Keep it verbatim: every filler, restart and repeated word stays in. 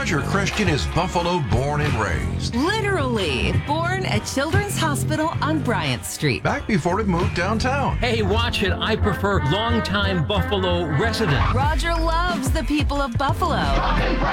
Roger Christian is Buffalo born and raised. Literally, born at Children's Hospital on Bryant Street. Back before he moved downtown. Hey, watch it. I prefer longtime Buffalo resident. Roger loves the people of Buffalo.